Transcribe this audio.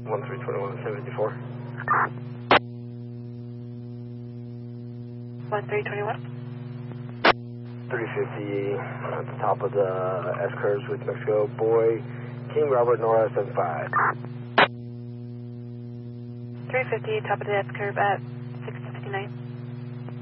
1321, 754. 1321. 350 at the top of the S curves with Mexico. Boy, King Robert, Nora 75. 350, top of the S curve at 659.